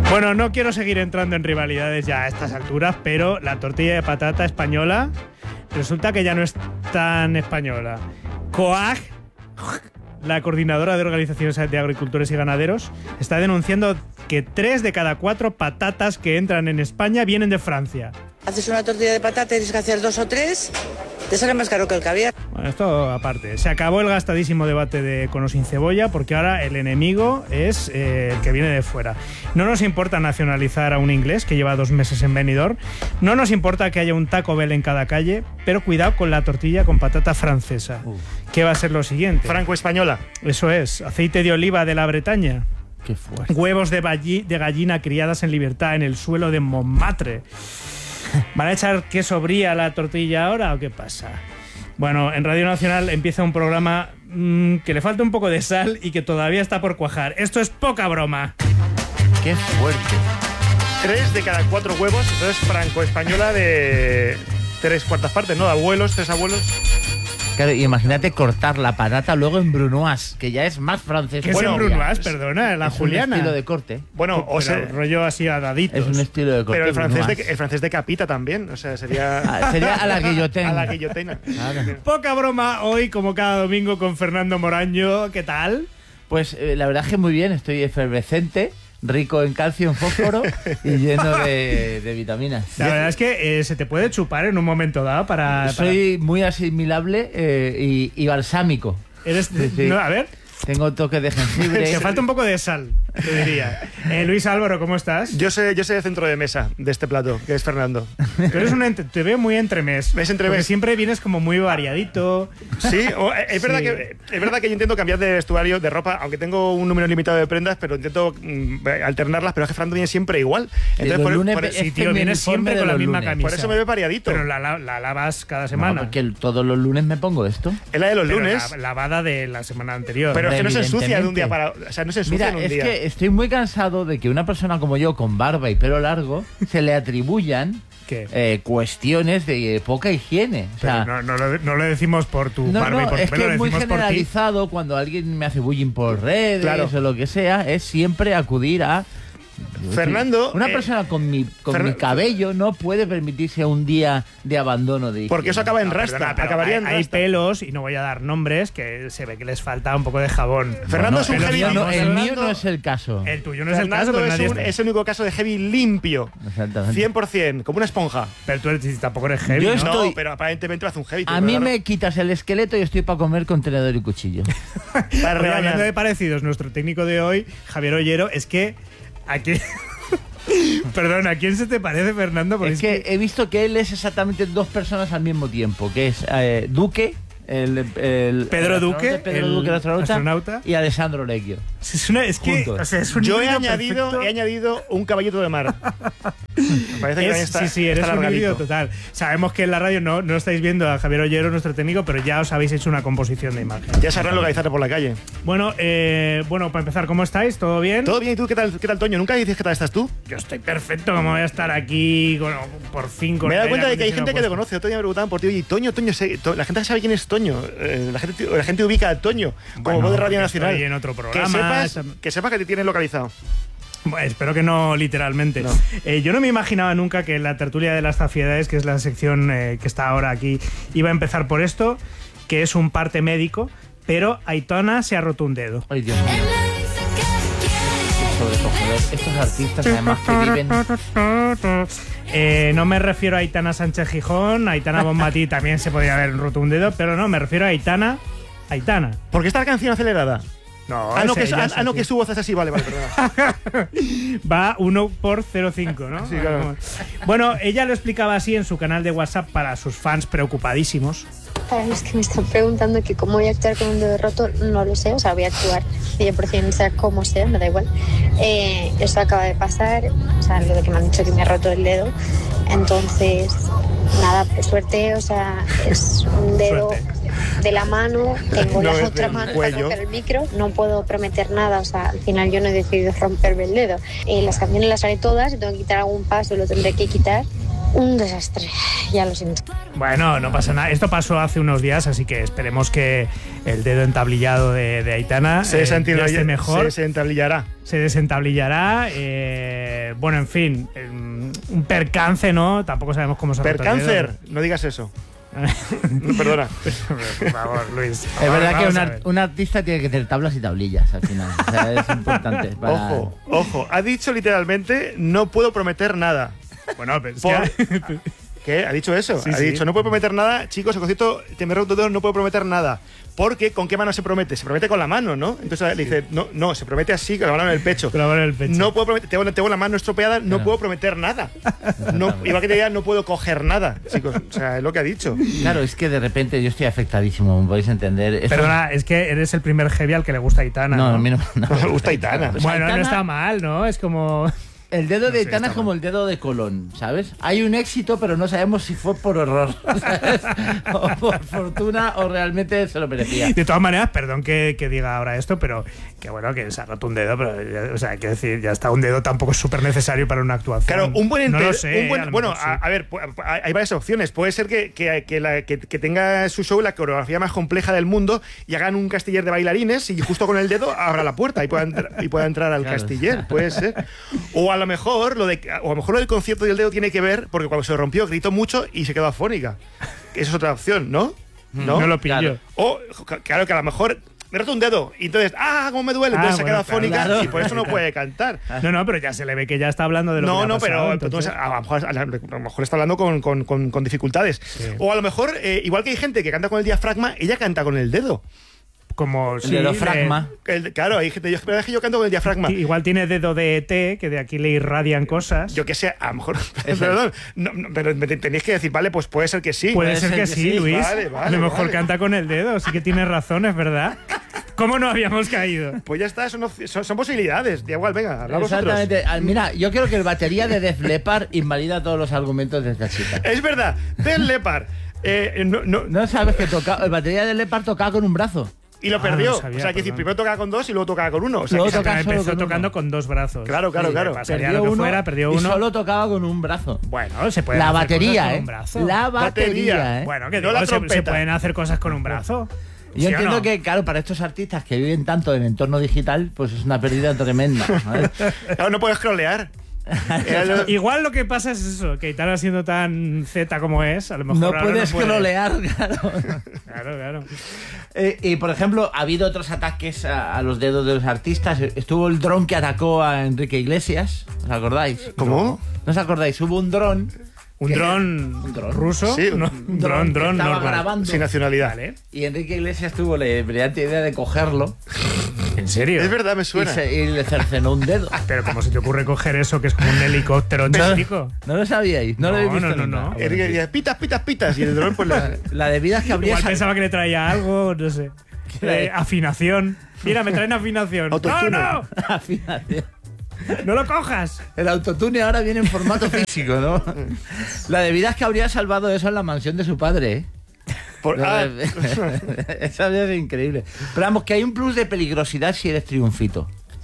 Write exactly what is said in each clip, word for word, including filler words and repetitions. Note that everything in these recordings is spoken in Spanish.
Bueno, no quiero seguir entrando en rivalidades ya a estas alturas, pero la tortilla de patata española resulta que ya no es tan española. COAG, la coordinadora de organizaciones de agricultores y ganaderos, está denunciando que tres de cada cuatro patatas que entran en España vienen de Francia. Haces una tortilla de patata y tienes que hacer dos o tres, te sale más caro que el caviar. Bueno, esto aparte. Se acabó el gastadísimo debate de con o sin cebolla, porque ahora el enemigo es eh, el que viene de fuera. No nos importa nacionalizar a un inglés que lleva dos meses en Benidorm. No nos importa que haya un Taco Bell en cada calle, pero cuidado con la tortilla con patata francesa. Uh. ¿Qué va a ser lo siguiente? Franco-española. Eso es. Aceite de oliva de la Bretaña. Qué fuerte. Huevos de, de gallina criadas en libertad en el suelo de Montmartre. ¿Van a echar queso brie a la tortilla ahora o qué pasa? Bueno, en Radio Nacional empieza un programa mmm, que le falta un poco de sal y que todavía está por cuajar. Esto es poca broma. ¡Qué fuerte! Tres de cada cuatro huevos, entonces franco-española de tres cuartas partes, ¿no? De abuelos, tres abuelos. Claro, y imagínate cortar la patata luego en brunoise, que ya es más francés. ¿Qué bueno, es en brunoise? Perdona, la es juliana. Es un estilo de corte. Bueno, o sea, rollo así a daditos. Es un estilo de corte. Pero el francés, de, el francés decapita también, o sea, sería... Ah, sería a la guillotina. A la guillotina. Claro. Poca broma hoy, como cada domingo, con Fernando Moraño. ¿Qué tal? Pues eh, la verdad es que muy bien, estoy efervescente. Rico en calcio, en fósforo y lleno de, de vitaminas. La verdad es que eh, se te puede chupar en un momento dado para... Soy para... muy asimilable eh, y, y balsámico. Eres... Sí, sí. No, a ver... Tengo toque de jengibre. Te falta un poco de sal, te diría. Eh, Luis Álvaro, ¿cómo estás? Yo soy, yo soy el centro de mesa de este plato, que es Fernando. Tú eres un ent- te veo muy entremés. ¿Ves entremés? Porque siempre vienes como muy variadito. Sí, o, es, verdad sí. Que, es verdad que yo intento cambiar de vestuario, de ropa, aunque tengo un número limitado de prendas, pero intento mm, alternarlas, pero es que Fernando viene siempre igual. Entonces, por, lunes, por, sí, tío, vienes siempre con la misma lunes. camisa. Por eso me ve variadito. Pero la, la, la lavas cada semana. No, porque todos los lunes me pongo esto. Es la de los pero lunes. La, lavada de la semana anterior. Pero es que no se ensucia de un día para... O sea, no se ensucia Mira, en un es día. que estoy muy cansado de que una persona como yo, con barba y pelo largo, se le atribuyan ¿Qué? Eh, cuestiones de eh, poca higiene. O sea, no, no, lo, no lo decimos por tu no, barba no, y por tu es pelo, que lo es muy decimos por ti. generalizado cuando alguien me hace bullying por redes Claro. o lo que sea, es siempre acudir a... Fernando, una eh, persona con mi con Fernan- mi cabello no puede permitirse un día de abandono de higiene. Porque eso acaba en No, rasta. perdona, pero acabaría hay, en hay rasta. pelos, y no voy a dar nombres, que se ve que les falta un poco de jabón. Fernando No, es un el heavy mío no, limpio. el mío Fernando- no es el caso. El tuyo no es el Fernando caso, pero es, nadie un- está- es el único caso de heavy limpio. Exactamente. cien por ciento, como una esponja. Pero tú eres- tampoco eres heavy, Yo ¿no? estoy- No, pero aparentemente hace un heavy. A tío, mí pero me quitas el esqueleto y estoy para comer con tenedor y cuchillo. Para Oye, regañar. hablando de parecidos, nuestro técnico de hoy, Javier Ollero, es que aquí... Perdón, ¿a quién se te parece, Fernando? Porque Es que he visto que él es exactamente dos personas al mismo tiempo, que es eh, Duque, el, el Pedro el Duque, astronauta, Pedro el Duque, el astronauta, astronauta. y Alessandro Lecchio. Es, una, es que, Juntos. o sea, es un Yo he híbrido añadido, perfecto. he añadido un caballito de mar. Me parece que Es- también está, sí, sí, eres está un largadito. híbrido total. Sabemos que en la radio no, no estáis viendo a Javier Ollero, nuestro técnico, pero ya os habéis hecho una composición de imagen. Ya sabrán localizarte por la calle. Bueno, eh, bueno, para empezar, ¿cómo estáis? ¿Todo bien? ¿Todo bien? ¿Y tú qué tal, qué tal, Toño? ¿Nunca dices qué tal estás tú? Yo estoy perfecto, como voy a estar aquí con, por fin con Me he dado el cuenta aire de que hay gente que te acondicionado conoce. Otro día me preguntaban por ti. Oye, Toño, Toño, sé- To- la gente sabe quién es Toño. Eh, la, gente, la gente ubica a Toño como Bueno, voz de Radio porque Nacional. estoy en otro que programa. sepas, que sepas que te tienen localizado. Bueno, espero que no literalmente. No. Eh, yo no me imaginaba nunca que la tertulia de las zafiedades, que es la sección eh, que está ahora aquí, iba a empezar por esto, que es un parte médico, pero Aitana se ha roto un dedo. Ay, Dios mío. Qué sobrecogedor. Estos artistas, además, que viven... Eh, no me refiero a Aitana Sánchez Gijón, Aitana Bonmatí también se podría haber roto un dedo, pero no, me refiero a Aitana. Aitana. ¿Por qué está la canción acelerada? No, Ah, no, es que, ella, ah, es ah, no, así. que su voz es así. Vale, vale, perdona. Va uno por cero coma cinco, ¿no? Sí, claro. Bueno, ella lo explicaba así en su canal de WhatsApp para sus fans preocupadísimos. Para los que me están preguntando que cómo voy a actuar con un dedo roto, no lo sé, o sea, voy a actuar cien por ciento, sea como sea, me da igual. Eh, eso acaba de pasar, o sea, lo de que me han dicho que me ha roto el dedo, entonces, nada, por suerte, o sea, es un dedo Suerte. de la mano, tengo No la es otra del mano cuello. para coger el micro, no puedo prometer nada, o sea, al final yo no he decidido romperme el dedo. Eh, las canciones las haré todas, si tengo que quitar algún paso lo tendré que quitar, Un desastre, ya lo siento. Bueno, no pasa nada. Esto pasó hace unos días, así que esperemos que el dedo entablillado de, de Aitana se, eh, ya esté mejor. Se desentablillará. Se desentablillará. Eh, bueno, en fin, eh, un percance, ¿no? Tampoco sabemos cómo se ha roto el dedo. Percáncer, no digas eso. No, perdona. Por favor, Luis. Es Vamos, verdad que vamos un, a ar- ver. un artista tiene que tener tablas y tablillas al final. O sea, es importante. Para... Ojo, ojo. Ha dicho literalmente, no puedo prometer nada. Bueno, pero es Por- que- ¿Qué? ¿Ha dicho eso? Sí, ha sí. dicho, no puedo prometer nada, chicos, el concierto te me he roto todo, no puedo prometer nada. Porque, ¿con qué mano se promete? Se promete con la mano, ¿no? Entonces le dice, no, no, se promete así, con la mano en el pecho. Con la mano en el pecho. No puedo prometer, tengo, tengo la mano estropeada, no Claro. puedo prometer nada. No, igual que te diga, no puedo coger nada, chicos. O sea, es lo que ha dicho. Claro, es que de repente yo estoy afectadísimo, me podéis entender. Eso- Perdona, es que eres el primer heavy al que le gusta Aitana. No, No, a mí no, no. No me gusta Aitana. Pues Bueno, Aitana- no está mal, ¿no? Es como... El dedo No de sé, Aitana está es como mal. el dedo de Colón, ¿sabes? Hay un éxito, pero no sabemos si fue por horror, ¿sabes? O por fortuna o realmente se lo merecía. De todas maneras, perdón que, que diga ahora esto, pero que bueno, que se ha roto un dedo, pero ya- o sea, hay que decir, ya está, un dedo tampoco es súper necesario para una actuación. Claro, un buen No enter- lo sé, un buen- a lo bueno, mejor sí. a, a ver, pu- hay hay varias opciones. Puede ser que, que, que la- que- que tenga su show la coreografía más compleja del mundo y hagan un castiller de bailarines y justo con el dedo abra la puerta y pueda, entr- y pueda entrar al Claro. castiller. Puede ser. O a lo mejor lo de, o a lo mejor lo del concierto del dedo tiene que ver porque cuando se rompió gritó mucho y se quedó afónica. Esa es otra opción, ¿no? No, lo pillo. Claro. O, claro, que a lo mejor me he roto un dedo y entonces, ah, cómo me duele, Ah, entonces se bueno, queda afónica claro. y por eso no puede cantar. No, no, pero ya se le ve que ya está hablando de lo que No, le ha no, pasado, pero entonces- entonces, a, lo mejor, a lo mejor está hablando con, con- con- con dificultades. O a lo mejor, eh, igual que hay gente que canta con el diafragma, ella canta con el dedo. como El sí, dedofragma. El- claro, hay gente, yo, pero es que yo canto con el diafragma. de- igual tiene dedo de E T, que de aquí le irradian cosas. Yo que sé, a lo mejor. Es Perdón, no, no, pero me te- tenéis que decir, vale, pues puede ser que sí. Puede puede ser ser que que sí, sí. Luis. Vale, vale, a lo mejor vale. canta con el dedo, sí que tienes razón, es verdad. ¿Cómo no habíamos caído? Pues ya está, son, op- son, son posibilidades. Da igual, venga, hablamos vosotros. Exactamente. Ah, Mira, yo creo que el batería de Def Leppard invalida todos los argumentos de esta chica. Es verdad, Del Leppard. eh, no, no, No sabes que toca, el batería de Leppard tocaba con un brazo. y lo Ah, perdió. no sabía, o sea, que decir, perdón. primero tocaba con dos y luego tocaba con uno. O sea, Luego que toca Empezó solo con uno. tocando con dos brazos. Claro, claro, Sí, claro. Pasaría Perdió lo que uno fuera, perdió y uno. solo tocaba con un brazo. Bueno, se puede La hacer batería, cosas con ¿eh? un brazo. La batería, Batería. ¿eh? Bueno, que No digo, la se- se, trompeta. pueden hacer cosas con un brazo. Yo ¿Sí o entiendo no? que, claro, para estos artistas que viven tanto en entorno digital, pues es una pérdida tremenda. ¿sabes? Claro, no puedes scrollear. Era lo- Igual lo que pasa es eso, que Aitana siendo tan Z como es, a lo mejor No ahora puedes puede. scrollear, claro. Claro, claro. Eh, y por ejemplo, ha habido otros ataques a, a los dedos de los artistas. Estuvo el dron que atacó a Enrique Iglesias. ¿Os acordáis? ¿Cómo? ¿No os acordáis? Hubo un dron. ¿Un que- dron, ¿Un dron? ruso? Sí, No, un un dron, que dron, estaba normal. grabando. Sin nacionalidad. Vale. Y Enrique Iglesias tuvo la brillante idea de cogerlo ¿En serio? Es verdad, me y, suena. se- y le cercenó un dedo. Pero ¿cómo se te ocurre coger eso que es como un helicóptero chico? ¿No lo sabíais? No, lo No, habéis visto no, no, nunca? no. Ah, bueno, Enrique sí. decía, pitas, pitas, pitas. Y el dron, pues le- La de vidas que habría Igual sal- pensaba que le traía algo, no sé. Eh, afinación. Mira, me traen afinación. ¡No, Autotune. no! Afinación. ¡No lo cojas! El autotune ahora viene en formato físico, ¿no? La de vidas que habría salvado eso en la mansión de su padre, ¿eh? por- ah, Esa habría sido increíble. Pero vamos, que hay un plus de peligrosidad si eres triunfito.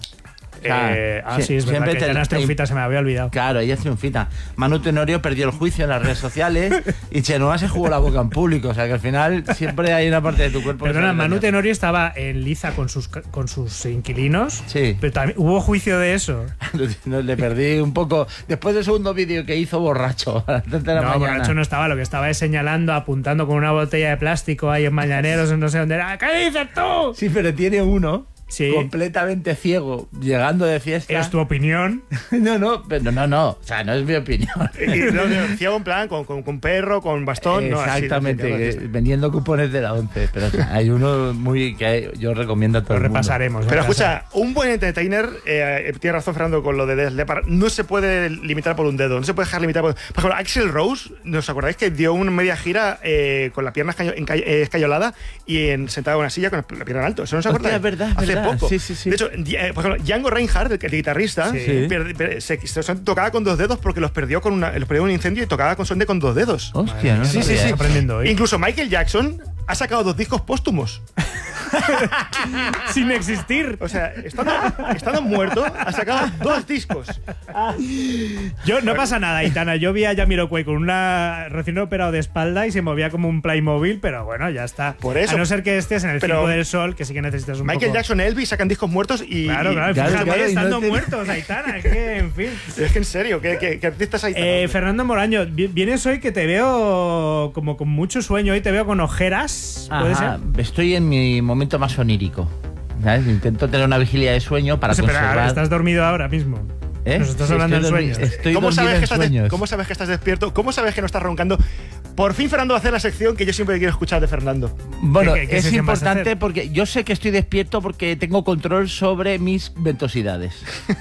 Eh, ah, sí, sí, es verdad siempre que te- Aitana Triunfita se me había olvidado. Claro, ella es triunfita. Manu Tenorio perdió el juicio en las redes sociales y Chenoa se jugó la boca en público. O sea que al final siempre hay una parte de tu cuerpo que Perdona, sale Manu dañada. Tenorio estaba en liza con sus, con sus inquilinos. Sí. Pero también hubo juicio de eso. No, le perdí un poco. Después del segundo vídeo que hizo borracho a las tres de la No, mañana. borracho no estaba. Lo que estaba es señalando, apuntando con una botella de plástico ahí en Mañaneros, no sé dónde era. ¿Qué dices tú? Sí, pero tiene uno Sí. completamente ciego, llegando de fiesta. Es tu opinión. No, no, pero no, no. O sea, no es mi opinión. y- y no, no, ciego en plan, con, con, con perro, con bastón. no, así, Exactamente, así, que- vendiendo cupones de la once. Pero o sea, hay uno muy que yo recomiendo a todo Lo el mundo. repasaremos. Pero ¿eh? escucha, un buen entertainer, eh, tiene razón Fernando con lo de Def Leppard, no se puede limitar por un dedo, no se puede dejar limitar por... Por ejemplo, Axl Rose, ¿nos acordáis que dio una media gira eh, con la pierna escaño- enca- eh, escayolada y en, sentado en una silla con la pierna en alto? ¿Eso no se Hostia, acuerda? es verdad, es Hace verdad. poco. Sí, sí, sí. De hecho, di- eh, por ejemplo, Django Reinhardt, el, el guitarrista, Sí. per- per- se, se- se tocaba con dos dedos porque los perdió con una, los perdió en un incendio y tocaba con sonde con dos dedos. Hostia, no Sí, sí, sabía. sí. aprendiendo hoy. Incluso Michael Jackson ha sacado dos discos póstumos. Sin existir. O sea, estando, estando muerto, ha sacado dos discos. Yo, no pasa nada, Aitana. Yo vi a Jamiroquai con una recién operado de espalda y se movía como un Playmobil, pero bueno, ya está. Por eso. A no ser que estés en el Pero Circo del Sol, que sí que necesitas un Michael poco... Jackson, Elvis sacan discos muertos y... Claro, claro, Claro, fíjate, claro, y estando no te- muertos, Aitana, es que, en fin. Es que en serio, ¿qué, qué, qué artistas hay? Eh, Fernando Moraño, vi- vienes hoy que te veo como con mucho sueño, hoy te veo con ojeras, ¿puede Ajá, ser? estoy en mi momento más onírico. ¿Sabes? Intento tener una vigilia de sueño para No sé, pero conservar... ahora estás dormido ahora mismo. ¿Eh? Nos estás Sí, hablando en estoy dormi- sueños. Estoy ¿Cómo dormido sabes, en que estás de- sueños. ¿Cómo sabes que estás despierto? ¿Cómo sabes que no estás roncando? Por fin Fernando va a hacer la sección que yo siempre quiero escuchar de Fernando. Bueno, ¿Qué- qué- qué es sección vas a importante hacer? porque yo sé que estoy despierto porque tengo control sobre mis ventosidades.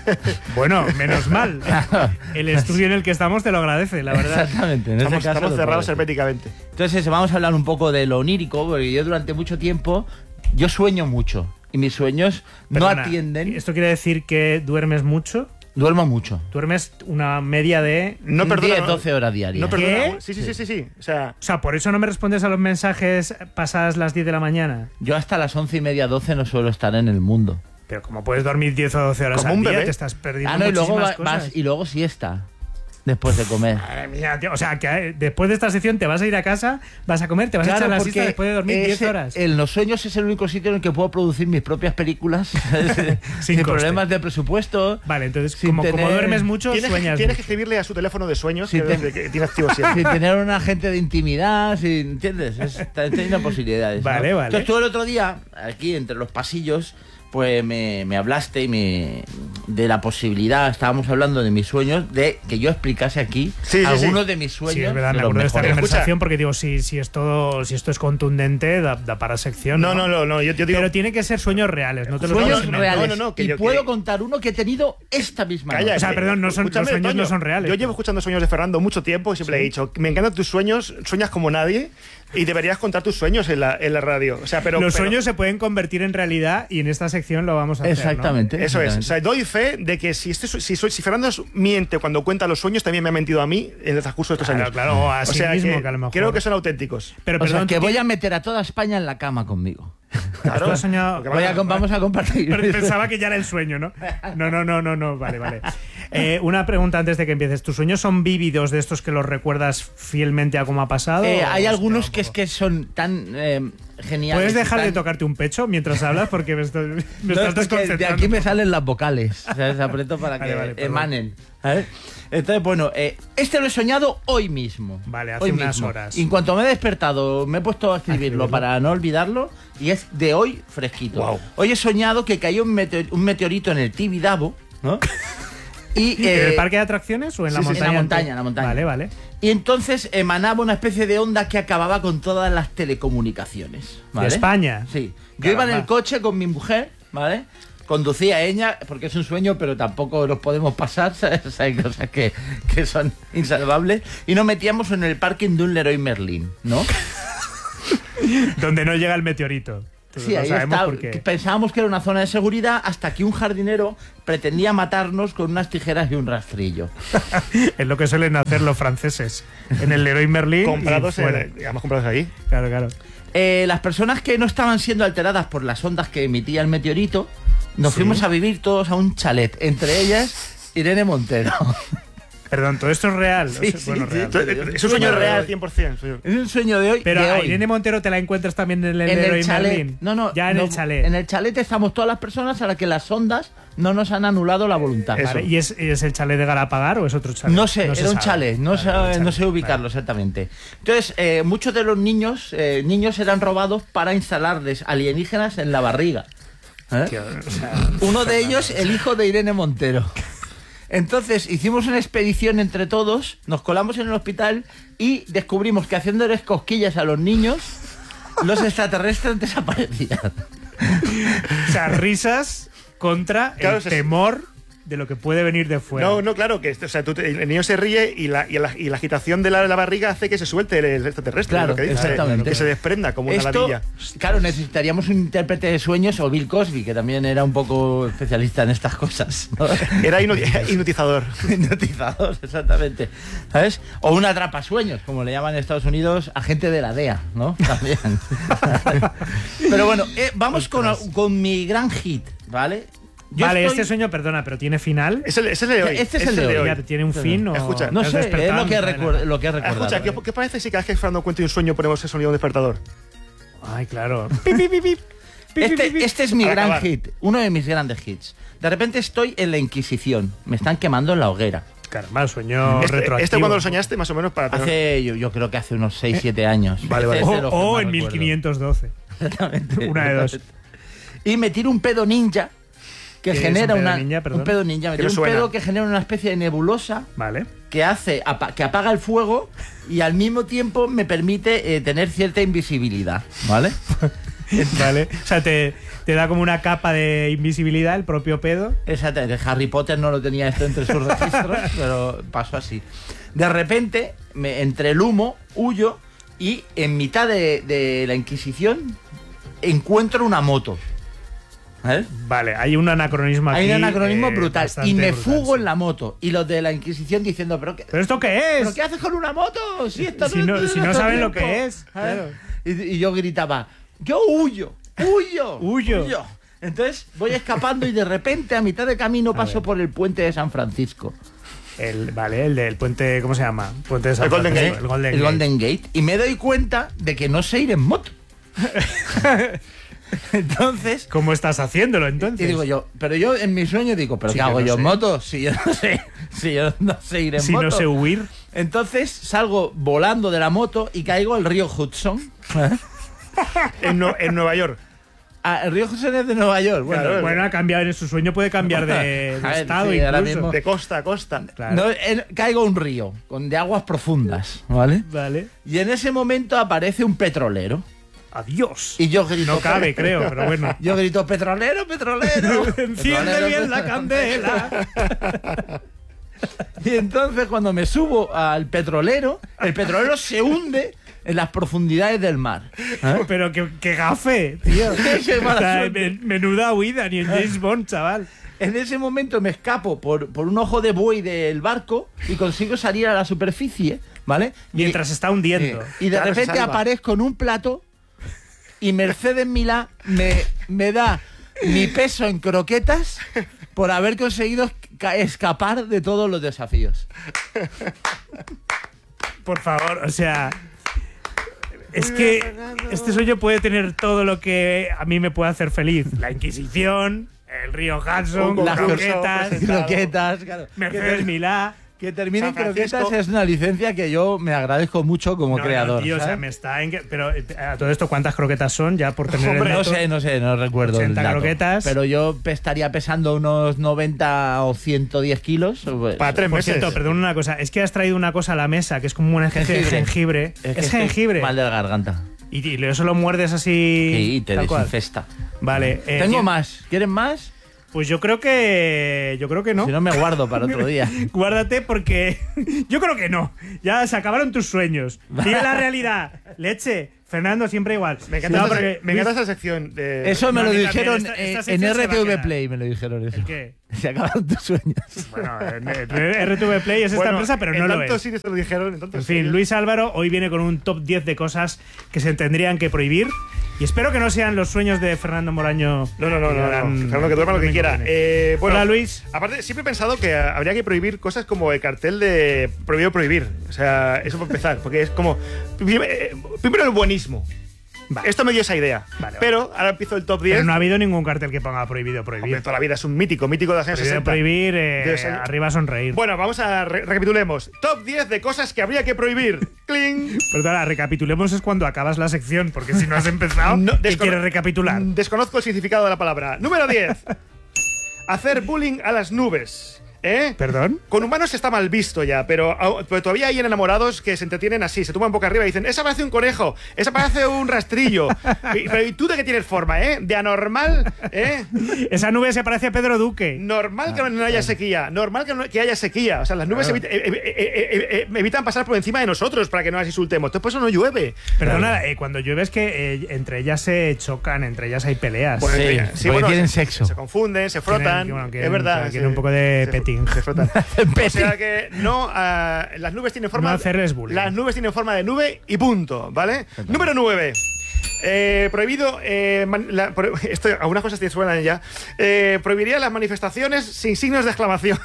Bueno, menos mal. El estudio en el que estamos te lo agradece, la verdad. Exactamente. En ese Estamos, caso estamos lo cerrados puedo decir. herméticamente. Entonces vamos a hablar un poco de lo onírico, porque yo durante mucho tiempo, yo sueño mucho. Y mis sueños no Perdona, atienden. ¿Esto quiere decir que duermes mucho? Duermo mucho. Duermes una media de... No perdona, diez, doce horas diarias. No perdona. ¿Qué? Sí, sí, sí, sí, sí. O sea, O sea, ¿por eso no me respondes a los mensajes pasadas las diez de la mañana? Yo hasta las once y media, doce no suelo estar en el mundo. Pero como puedes dormir diez o doce horas Como al un día, bebé. te estás perdiendo Ah, no, y luego muchísimas va- cosas. vas y luego siesta. Después de comer. Madre mía, tío. O sea, que eh, después de esta sección te vas a ir a casa, vas a comer, te vas a echar la siesta después de dormir diez ese- horas. En los sueños es el único sitio en el que puedo producir mis propias películas Sin sin coste. problemas de presupuesto. Vale, entonces, sin como, como tener- duermes mucho, tienes, sueñas tienes que mucho. escribirle a su teléfono de sueños Sí, que, te- desde que tiene activo siempre. Sin tener un agente de intimidad, sin, ¿entiendes? Es, está teniendo posibilidades. ¿no? Vale, vale. Entonces tú el otro día, aquí entre los pasillos, pues me, me hablaste y me, de la posibilidad, estábamos hablando de mis sueños, de que yo explicase aquí Sí, sí, algunos sí. de mis sueños. Sí, es verdad, de me los acuerdo de esta mejores. Escucha. conversación porque digo, si, si, esto, si esto es contundente, da, da para sección. No, no, no, no, yo, yo digo... Pero tiene que ser sueños reales, no te los Sueños puedo no, inventar. reales. no, no, que y yo- puedo que- contar uno que he tenido esta misma Calla, noche. O sea, que- perdón, no son- escúchame, los sueños Toño, no son reales. Yo llevo escuchando sueños de Fernando mucho tiempo y siempre le he dicho, me encantan tus sueños, sueñas como nadie y deberías contar tus sueños en la, en la radio. O sea, pero... Los pero- sueños se pueden convertir en realidad y en esta sección lo vamos a hacer. ¿no? Exactamente. Eso es. O exactamente. sea, doy fe de que si, este, su- si, soy- si Fernando miente cuando cuenta los sueños, también me ha mentido a mí en el transcurso de estos Claro, años. claro, o a o sí sea, mismo, que, que a lo mejor. creo que son auténticos. Pero O sea, perdón, que ¿tú voy ti- a meter a toda España en la cama conmigo. Claro. ¿Tú has soñado? Porque Voy a, van a- vamos a compartir. Pero pensaba que ya era el sueño, ¿no? No, no, no, no, no. Vale, vale. Eh, una pregunta antes de que empieces. ¿Tus sueños son vívidos de estos que los recuerdas fielmente a cómo ha pasado? Eh, o hay os algunos queda un que es poco? que son tan eh, geniales. ¿Puedes y dejar de tan- tocarte un pecho mientras hablas? Porque me, estoy, me No, estás es porque de desconcentrando. aquí me salen las vocales. ¿Sabes? Aprieto para Vale, que vale, perdón. emanen. ¿sabes? Entonces, bueno, eh, este lo he soñado hoy mismo. Vale, hace hoy unas mismo. horas. Y en cuanto me he despertado, me he puesto a escribirlo para no olvidarlo. Y es de hoy fresquito. Guau. Hoy he soñado que cayó un, meteor- un meteorito en el Tibidabo, ¿no? Y, ¿En eh, el parque de atracciones o en la sí, sí, en la montaña? montaña, en la montaña. Vale, vale. Y entonces emanaba una especie de onda que acababa con todas las telecomunicaciones. ¿vale? ¿De España? Sí. Yo iba en Caramba. el coche con mi mujer, ¿vale? Conducía ella, porque es un sueño, pero tampoco los podemos pasar, ¿sabes? O sea, hay cosas que, que son insalvables. Y nos metíamos en el parking de un Leroy Merlin, ¿no? Donde no llega el meteorito. Sí, Lo ahí sabemos está. porque- Pensábamos que era una zona de seguridad hasta que un jardinero pretendía matarnos con unas tijeras y un rastrillo. Es lo que suelen hacer los franceses. En el Leroy Merlin. Comprados, y fuera. en- digamos, comprados ahí. Claro, claro. Eh, las personas que no estaban siendo alteradas por las ondas que emitía el meteorito, nos fuimos a vivir todos a un chalet, entre ellas Irene Montero. Perdón, todo esto es real. Sí, O sea, sí, bueno, sí. real. Entonces, Es un sueño real, cien por ciento. sueño. Es un sueño de hoy. Pero de a hoy. Irene Montero te la encuentras también en el en Leroy el chalet. Merlin. No, no, Ya en no, el chalet. En el chalet estamos todas las personas a las que las ondas no nos han anulado la voluntad. Eso. Vale, ¿y es, es el chalet de Galapagar o es otro chalet? No sé, se era un sabe. chalet, no, Vale, sé, era un no chalet. sé ubicarlo exactamente. Entonces, eh, muchos de los niños, eh, niños eran robados para instalarles alienígenas en la barriga. ¿Eh? Tío, o sea, Uno de ellos, el hijo de Irene Montero. Entonces hicimos una expedición entre todos, nos colamos en el hospital y descubrimos que haciéndoles cosquillas a los niños, los extraterrestres desaparecían. o sea, risas contra Claro, el se- temor de lo que puede venir de fuera. No, no, claro, que o sea, tú te- el niño se ríe y la, y la, y la agitación de la, la barriga hace que se suelte el, el extraterrestre. Claro, lo que dice, exactamente. que se desprenda como una Esto, ladilla. claro, necesitaríamos un intérprete de sueños o Bill Cosby, que también era un poco especialista en estas cosas, ¿no? Era hipno- hipnotizador. Hipnotizador, exactamente. ¿Sabes? O un atrapasueños, como le llaman en Estados Unidos, agente de la D E A, ¿no? También. Pero bueno, eh, vamos con, con mi gran hit, ¿vale? Yo Vale, estoy- este sueño, perdona, pero ¿tiene final? Es el, es el de hoy. Este es el de hoy. Ya, ¿tiene un fin o...? Escucha, No te has sé, es despertado? lo que, Vale. recuer- lo que he Ah, recordado. escucha, ¿qué, ¿qué parece si cada vez que Fernando cuenta un sueño ponemos el sonido de un despertador? Ay, claro. Pip, pip, pip, pip. Pip, pip, pip, Este, pip. este es mi Para gran acabar. hit, uno de mis grandes hits. De repente estoy en la Inquisición, me están quemando en la hoguera. Caramba, sueño Este, retroactivo. este cuando lo soñaste, más o menos para tener- Hace, yo, yo creo que hace unos seis siete años. Vale, vale. Este O, es de los que o más en recuerdo. mil quinientos doce. Exactamente. Una de dos. Y me tiro un pedo ninja que ¿Qué es genera un pedo una. ninja, perdón? un pedo ninja. Me ¿Qué tiro me un suena? pedo que genera una especie de nebulosa Vale. que hace apa- que apaga el fuego y al mismo tiempo me permite eh, tener cierta invisibilidad. ¿Vale? Vale. O sea, te, te da como una capa de invisibilidad el propio pedo. Exactamente. Harry Potter no lo tenía esto entre sus registros, pero pasó así. De repente, me, entre el humo, huyo y en mitad de, de la Inquisición encuentro una moto. ¿Vale? Vale, hay un anacronismo aquí. Hay un anacronismo eh, brutal. bastante Y me brutal, fugo sí. en la moto. Y los de la Inquisición diciendo, ¿pero qué, ¿Pero esto qué es? ¿pero qué haces con una moto? Si, esto Si no, no- es de si no nuestro saben lo tiempo". que es, ¿Sabes? claro. Y, y yo gritaba, yo huyo, huyo, Huyo. Entonces voy escapando y de repente a mitad de camino paso ver. por el puente de San Francisco. El, vale, el del puente, ¿cómo se llama? Puente de San El Golden Francisco, Gate. El Golden el Gate. Golden Gate. Y me doy cuenta de que no sé ir en moto. Entonces, ¿Cómo estás haciéndolo y entonces? digo yo, pero yo en mi sueño digo, ¿pero Sí, qué que hago no yo sé. en moto? Si yo no sé, si yo no sé ir en si moto. no sé huir. Entonces salgo volando de la moto y caigo al río Hudson. en, Nue- en Nueva York. Ah, el río Hudson es de Nueva York. Bueno, Claro. Bueno, ha cambiado en su sueño, puede cambiar de, de A ver, estado sí, ahora incluso. mismo. De costa a costa. Claro. no, en- caigo a un río con de aguas profundas, ¿vale? Vale. Y en ese momento aparece un petrolero. Adiós. Y yo grito. No cabe, creo, pero bueno. Yo grito, petrolero, petrolero. Enciende Petrolero, bien la petrolero". candela. Y entonces cuando me subo al petrolero, el petrolero se hunde en las profundidades del mar. ¿Eh? Pero qué, qué gafe, tío. Qué mala O sea, suerte. men- menuda huida, ni en James Bond, chaval. En ese momento me escapo por, por un ojo de buey del barco y consigo salir a la superficie, ¿vale? Mientras se está y, hundiendo. y de Claro, se repente salva. aparezco en un plato y Mercedes Milá me, me da mi peso en croquetas por haber conseguido ca- escapar de todos los desafíos. Por favor, o sea. Es que este sueño puede tener todo lo que a mí me puede hacer feliz. La Inquisición, el río Hudson, Un las concurso croquetas, presentado. Croquetas, claro. Mercedes Milá. Que termine en San Francisco. croquetas es una licencia que yo me agradezco mucho como No, no, creador. tío, o sea, ¿sabes? me está en que- pero eh, a todo esto, ¿cuántas croquetas son? Ya por tener Hombre, el No dato. sé, no sé, no recuerdo. el ochenta dato. croquetas. Pero yo pe- estaría pesando unos noventa o ciento diez kilos. pues, Para tres Por meses. cierto, perdón una cosa. Es que has traído una cosa a la mesa que es como una especie de jengibre. que Es estoy jengibre. Mal de la garganta. Y, y eso lo muerdes así. Sí, y te tal cual. desinfesta. Vale. eh, Tengo tío, más. ¿Quieren más? Pues yo creo que. Yo creo que no. Si no, me guardo para otro día. Guárdate porque. Yo creo que no. Ya se acabaron tus sueños. Sigue la realidad. Leche. Fernando, siempre igual. Me encanta, No, esta, porque me encanta esta sección. De... Eso me No, lo a mí dijeron también, esta- eh, esta en sección se va a R T V quedar. Play. Me lo dijeron eso. ¿El qué? Se acaban tus sueños. Bueno, en- en R T V Play es esta Bueno, empresa, pero en no lo tantos es. sitios te lo dijeron. En, tantos En fin, sitios. Luis Álvaro hoy viene con un top diez de cosas que se tendrían que prohibir. Y espero que no sean los sueños de Fernando Moraño. No, no, no, que no, no. harán- Fernando, que duerma lo que quiera. Eh, bueno, Hola, Luis. Aparte, siempre he pensado que habría que prohibir cosas como el cartel de prohibido prohibir. O sea, eso para empezar. Porque es como. eh, Primero el buenismo. Vale. Esto me dio esa idea. Vale, Pero ahora empiezo el top diez. Pero no ha habido ningún cartel que ponga prohibido prohibir. Hombre, toda la vida es un mítico, mítico de los años Prohibido sesenta. prohibir, eh, De los años- arriba sonreír. Bueno, vamos a re- recapitulemos. Top diez de cosas que habría que prohibir. ¡Cling! Perdona, recapitulemos es cuando acabas la sección, porque si no has empezado, No, ¿qué descono- quieres recapitular? Mm, Desconozco el significado de la palabra. Número diez. Hacer bullying a las nubes. ¿Eh? ¿Perdón? Con humanos está mal visto ya, pero, pero todavía hay enamorados que se entretienen así, se toman boca arriba y dicen, esa parece un conejo, esa parece un rastrillo. Y, pero ¿y tú de qué tienes forma, eh? De anormal, ¿eh? Esa nube se parece a Pedro Duque. Normal que no haya sequía, normal que, no, que haya sequía. O sea, las nubes Claro. evita- eh, eh, eh, eh, eh, evitan pasar por encima de nosotros para que no las insultemos. Entonces por eso no llueve. Perdona, eh, cuando llueve es que eh, entre ellas se chocan, entre ellas hay peleas. Bueno, Sí, eh, porque tienen se, sexo. Se confunden, se frotan. Tienen- bueno, quieren- es verdad. quieren se- un poco de se- petting. Se frotan. O Petting. sea que no, ah, las nubes tienen forma. No hacerles bullying. Las nubes tienen forma de nube y punto, ¿vale? Número nueve. Eh, prohibido. Eh, man- la- pro- esto, algunas cosas te suenan ya. Eh, prohibiría las manifestaciones sin signos de exclamación.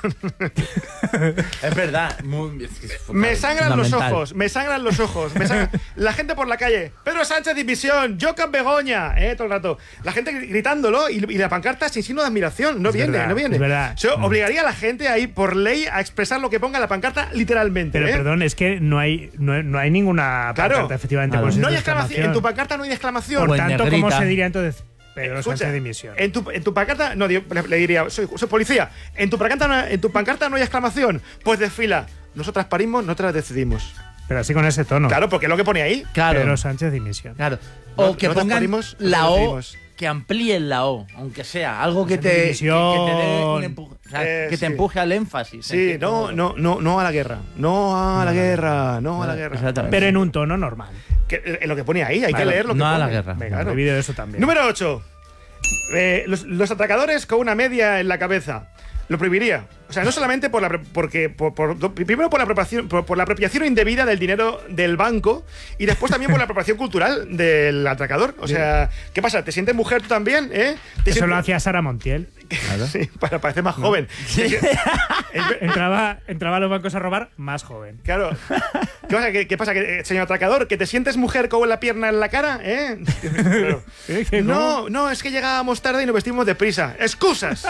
Es verdad. Muy, es que es Me sangran los fundamental. ojos, me sangran los ojos. Me sangran- La gente por la calle. Pedro Sánchez División, Jocan Begoña, eh, todo el rato. La gente gritándolo y, y la pancarta sin signo de admiración. No Es viene, verdad, no viene. es verdad. Yo obligaría a la gente a ir por ley a expresar lo que ponga en la pancarta literalmente. Pero ¿eh? perdón, es que no hay, no, no hay ninguna Claro. pancarta, efectivamente. Claro. con signos No hay de exclamación. En tu pancarta no hay exclamación. Por O en tanto, ¿cómo negrita. se diría entonces? Pedro Escucha, Sánchez dimisión. En tu, en tu pancarta, no, digo, le, le diría, soy, soy policía. En tu, pancarta, no- en tu pancarta no hay exclamación. Pues desfila. Nosotras parimos, nosotras decidimos. Pero así con ese tono. Claro, porque es lo que pone ahí. Claro. Pedro Sánchez dimisión. Claro. O No- que no te pongan parimos, no la te O, decidimos. que amplíen la O, aunque sea algo que te, que, División. que te dé un empuje, o sea, Eh, que sí. te empuje al énfasis. Sí, en cierto no, modo. no, no, no a la guerra. No a la guerra, no a la guerra. Exactamente. Pero en un tono normal. Que, eh, lo que pone ahí, hay Claro, que leer lo que no a pone. la guerra. Venga, Claro. el vídeo de eso también. Número ocho. Eh, los, los atracadores con una media en la cabeza. Lo prohibiría. O sea, no solamente por la pre- porque por, por- primero por la apropiación por, por la apropiación indebida del dinero del banco y después también por la apropiación cultural del atracador. O sea, ¿qué pasa? ¿Te sientes mujer tú también? ¿Eh? ¿Te Eso sientes- lo hacía Sara Montiel. Sí, para parecer más joven. Es que- es ver- Entraba, entraba a los bancos a robar más joven. Claro. ¿Qué pasa, ¿Qué, qué pasa que, eh, señor atracador? ¿Que te sientes mujer con la pierna en la cara? ¿Eh? Claro. ¿Eh? ¿Qué, cómo? No, no, es que llegábamos tarde y nos vestimos deprisa. ¡Excusas!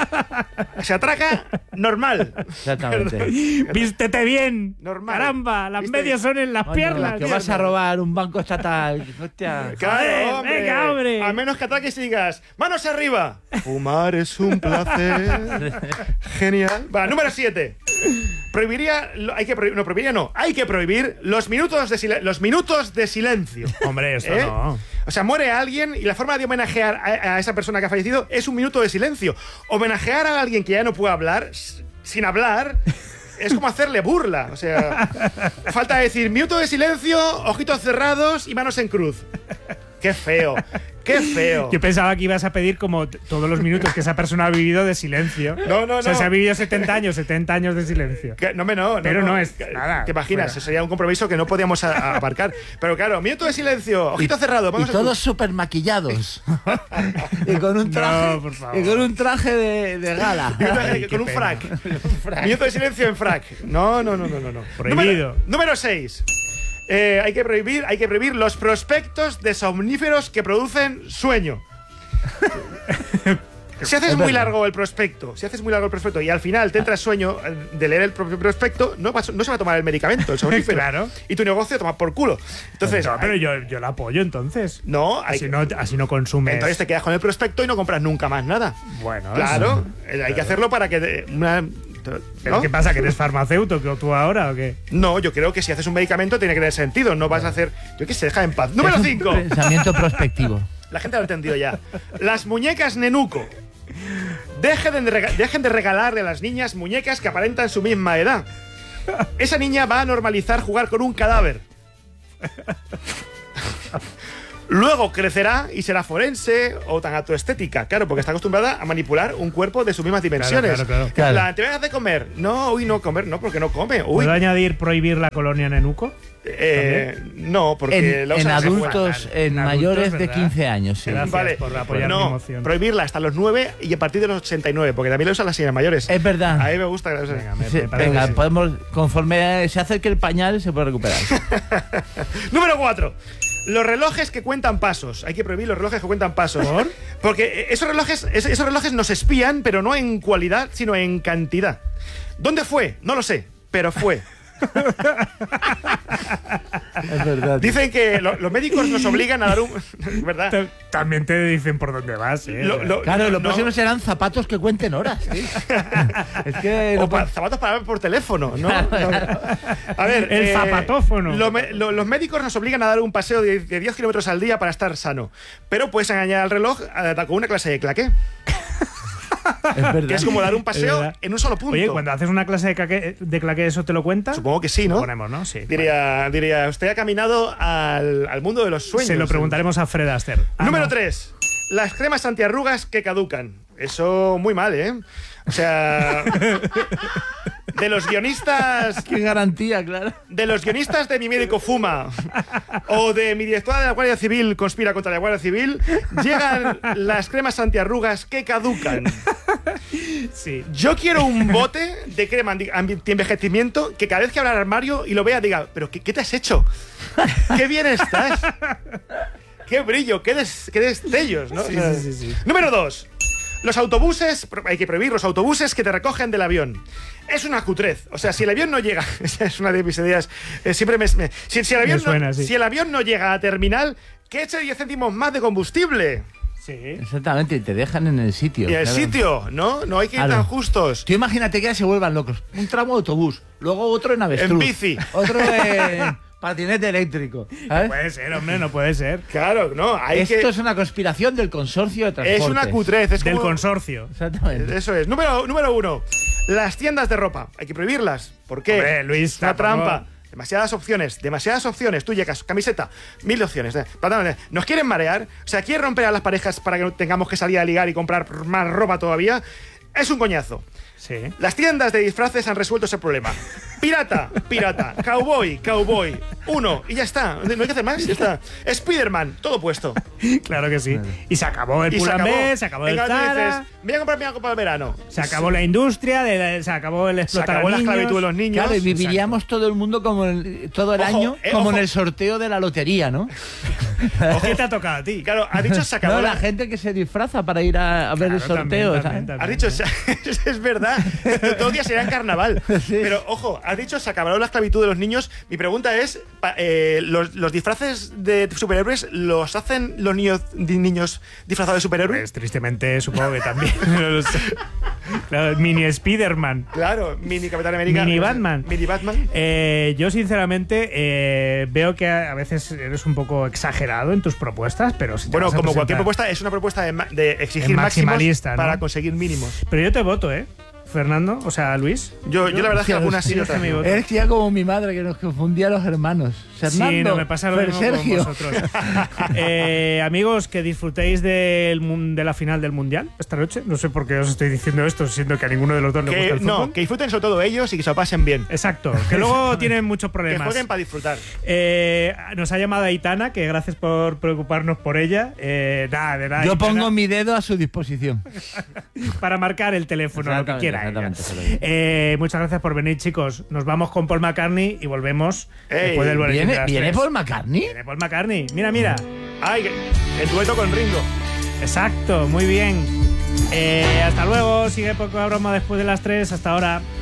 Se atraca normal. Exactamente. Vístete bien. Normal. Caramba, las Viste- medias son en las Coño, piernas. que vas a robar un banco estatal. Hostia. Claro, Joder, hombre. venga, hombre. A menos que atraques y digas, ¡manos arriba! Fumar es un placer. Genial. Va, número siete. Prohibiría, lo- hay que prohibir, no, prohibiría no, hay que prohibir los minutos de, silen- los minutos de silencio. Hombre, eso ¿Eh? no. O sea, muere alguien y la forma de homenajear a, a esa persona que ha fallecido es un minuto de silencio. Homenajear a alguien que ya no puede hablar, s- sin hablar, es como hacerle burla. O sea, falta decir minuto de silencio, ojitos cerrados y manos en cruz. Qué feo, qué feo. Yo pensaba que ibas a pedir como t- todos los minutos que esa persona ha vivido de silencio. No, no, O sea, no. se ha vivido setenta años, setenta años de silencio. Que- no, me no, no, Pero no es Que- nada, ¿Te imaginas? fuera. Sería un compromiso que no podíamos a- a aparcar. Pero claro, minuto de silencio, ojito cerrado. Y Vamos a- todos súper maquillados. y con un traje, No, por favor. y con un traje de, de gala. Minuto de- Ay, qué con un pena. frac. Minuto de silencio en frac. No, no, no, no, no. no. Prohibido. Número seis. Eh, hay que prohibir, hay que prohibir los prospectos de somníferos que producen sueño. Si haces Es muy verdad. largo el prospecto, si haces muy largo el prospecto y al final te entra sueño eh, de leer el propio prospecto, no, vas- no se va a tomar el medicamento, el somnífero. Claro. Y tu negocio toma por culo. Entonces, No, pero yo, yo la apoyo entonces. no, hay Así que- no, así no consumes. entonces te quedas con el prospecto y no compras nunca más nada. Bueno, Claro, eso- eh, hay que hacerlo para que de- una- ¿Pero ¿no? qué pasa? ¿Que eres farmacéutico tú ahora o qué? No, yo creo que si haces un medicamento tiene que tener sentido. No vas a hacer. Yo qué sé, deja en paz. Número Es un cinco. Pensamiento prospectivo. La gente lo ha entendido ya. Las muñecas Nenuco. Dejen de, rega- dejen de regalarle a las niñas muñecas que aparentan su misma edad. Esa niña va a normalizar jugar con un cadáver. Luego crecerá y será forense o tanatoestética, claro, porque está acostumbrada a manipular un cuerpo de sus mismas dimensiones. claro, claro. En Claro. plan, ¿te vas a hacer comer? No, uy, no comer, no, porque no come. Uy, ¿Puedo añadir prohibir la colonia Nenuco? eh, no, porque En, la en usan hace adultos, fuera. en, En mayores adultos, de ¿verdad? quince años, sí. Gracias Vale, por apoyar mi no, moción. prohibirla hasta los nueve y a partir de los ochenta y nueve, porque también lo usan las señoras mayores. Es verdad. A mí me gusta que lo usen. Venga, me- Sí, me parece venga, que sí. podemos, conforme se acerque el pañal, se puede recuperar. Número cuatro. Los relojes que cuentan pasos. Hay que prohibir los relojes que cuentan pasos. ¿Por? Porque esos relojes, es- esos relojes nos espían, pero no en cualidad, sino en cantidad. ¿Dónde fue? No lo sé, pero fue. Es verdad. Dicen que lo- los médicos nos obligan a dar un... ¿Verdad? Te- También te dicen por dónde vas, ¿eh? Lo- lo- Claro, lo no- próximo serán zapatos que cuenten horas. ¿sí? Es que O no pa- pa- zapatos para hablar por teléfono, ¿no? A ver, El zapatófono. lo me- lo- los médicos nos obligan a dar un paseo de, de diez kilómetros al día para estar sano. Pero puedes engañar al reloj eh, con una clase de claqué, es verdad. que es como dar un Es paseo verdad. en un solo punto. Oye, cuando haces una clase de claqué, de claqué ¿eso te lo cuenta? Supongo que sí, ¿no? Ponemos, ¿no? Sí. Diría, diría, usted ha caminado al, al mundo de los sueños. Se lo preguntaremos a Fred Astaire. Ah, Número no. tres. Las cremas antiarrugas que caducan. Eso muy mal, ¿eh? O sea, de los guionistas, Qué garantía, claro. de los guionistas de Mi médico fuma o de Mi directora de la Guardia Civil conspira contra la Guardia Civil, llegan las cremas antiarrugas que caducan. Sí. Yo quiero un bote de crema anti- anti-envejecimiento que cada vez que abra el armario y lo vea diga, pero ¿qué, qué te has hecho? ¡Qué bien estás! ¡Qué brillo! ¡Qué, des- qué destellos! ¿no? Sí, O sea, sí, sí, sí. Número dos. Los autobuses, pro- hay que prohibir los autobuses que te recogen del avión. Es una cutrez. O sea, si el avión no llega, esa es una de mis ideas, eh, siempre me... me- si, si el avión Me suena, no, sí. si el avión no llega a terminal, que eche diez céntimos más de combustible. Sí. Exactamente, y te dejan en el sitio. Y el claro. sitio, ¿no? No hay que ir Claro. tan justos. Tú imagínate que ya se vuelvan locos. Un tramo de autobús, luego otro en avestruz. En bici. Otro en patinete eléctrico. ¿sabes? Puede ser, hombre, no puede ser. Claro, no, hay Esto que... es una conspiración del consorcio de transporte. Es una cutrez. Es Del como- consorcio. Exactamente. Eso es. Número, número uno. Las tiendas de ropa. Hay que prohibirlas. ¿Por qué? Hombre, Luis, es una tampoco. trampa. Demasiadas opciones, demasiadas opciones. Tú llegas, camiseta, mil opciones. eh. Pantalón, ¿nos quieren marear? O sea, ¿quieren romper a las parejas para que no tengamos que salir a ligar y comprar más ropa todavía? Es un coñazo. Sí. Las tiendas de disfraces han resuelto ese problema. Pirata, pirata. Cowboy, cowboy. Uno, y ya está. No hay que hacer más, ya está. Spiderman, todo puesto. Claro que sí. Y se acabó el Y se acabó. Pull&Bear, se acabó el Venga, tú Zara, dices, voy a comprarme algo para el verano. se acabó la industria, de- se acabó el Se explotar acabó a la niños. esclavitud de los niños. Claro, y viviríamos todo el mundo como el- todo el Ojo, año, eh, como ojo. en el sorteo de la lotería, ¿no? ¿Qué te ha tocado a ti? Claro, ha dicho se acabó No, la, la gente que se disfraza para ir a, a ver Claro, el sorteo. también, ¿sabes? también, Has dicho, se- es verdad, todos los días serían carnaval. Sí. Pero ojo, has dicho se acabará la esclavitud de los niños. Mi pregunta es, pa- eh, ¿los, los disfraces de superhéroes los hacen los niños, di- niños disfrazados de superhéroes? Pues tristemente supongo que también. No lo sé. Claro, mini Spiderman. Claro, mini Capitán América. Mini Batman. Mini Batman. Eh, yo sinceramente eh, veo que a a veces eres un poco exagerado en tus propuestas, pero si te Bueno, vas a como cualquier presentar- propuesta, es una propuesta de, ma- de exigir Es máximos maximalista, ¿no? para conseguir mínimos. Pero yo te voto, ¿eh? Fernando, o sea, Luis. Yo, yo la verdad es que Hostia, algunas sí, sí, otras es que no. mi voto. Eres ya como mi madre que nos confundía a los hermanos. Fernando, Sí, no me pasa lo Fer mismo Sergio. con vosotros. Eh, amigos, que disfrutéis del mun- de la final del Mundial esta noche. No sé por qué os estoy diciendo esto, siendo que a ninguno de los dos le gusta Que, el fútbol. no, que disfruten sobre todo ellos y que se lo pasen bien. Exacto, que luego tienen muchos Que problemas. jueguen para disfrutar. Eh, nos ha llamado Aitana, que gracias por preocuparnos por ella. Eh, nada, de nada. Yo Aitana, pongo mi dedo a su disposición. para marcar el teléfono, lo que Exactamente, quiera. ella. exactamente, se lo digo. Eh, muchas gracias por venir, chicos. Nos vamos con Paul McCartney y volvemos Ey, después del boletín de ¿Viene, las ¿viene tres. Paul McCartney? Viene Paul McCartney. Mira, mira. Ay, el dueto con Ringo. Exacto, muy bien. Eh, hasta luego. Sigue poco broma después de las tres. Hasta ahora.